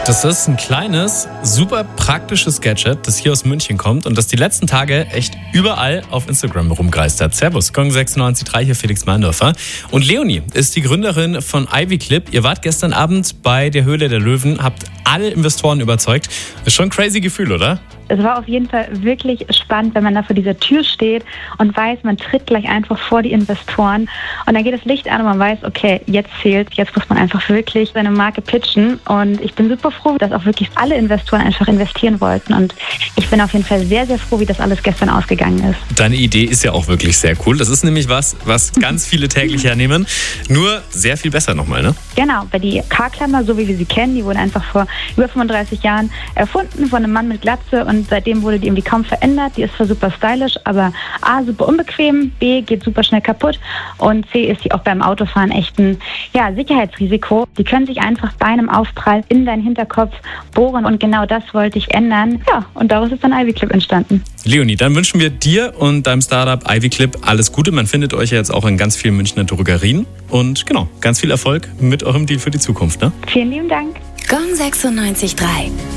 Das ist ein kleines, super praktisches Gadget, das hier aus München kommt und das die letzten Tage echt überall auf Instagram rumgeistert. Servus, Gong 96.3, hier Felix Meindorfer. Und Leonie ist die Gründerin von Ivy Clip. Ihr wart gestern Abend bei der Höhle der Löwen, habt alle Investoren überzeugt. Ist schon ein crazy Gefühl, oder? Es war auf jeden Fall wirklich spannend, wenn man da vor dieser Tür steht und weiß, man tritt gleich einfach vor die Investoren und dann geht das Licht an und man weiß, okay, jetzt zählt, jetzt muss man einfach wirklich seine Marke pitchen und ich bin super froh, dass auch wirklich alle Investoren einfach investieren wollten und ich bin auf jeden Fall sehr, sehr froh, wie das alles gestern ausgegangen ist. Deine Idee ist ja auch wirklich sehr cool. Das ist nämlich was ganz viele täglich hernehmen, nur sehr viel besser nochmal, ne? Genau, weil die K-Klammer, so wie wir sie kennen, die wurde einfach vor über 35 Jahren erfunden von einem Mann mit Glatze und seitdem wurde die irgendwie kaum verändert. Die ist zwar super stylisch, aber A, super unbequem, B, geht super schnell kaputt und C, ist die auch beim Autofahren echt ein Sicherheitsrisiko. Die können sich einfach bei einem Aufprall in deinen Hinterkopf bohren und genau das wollte ich ändern. Ja, und daraus ist dann Ivy Clip entstanden. Leonie, dann wünschen wir dir und deinem Startup Ivy Clip alles Gute. Man findet euch ja jetzt auch in ganz vielen Münchner Drogerien und genau, ganz viel Erfolg mit eurem Deal für die Zukunft, ne? Vielen lieben Dank. Gong 96.3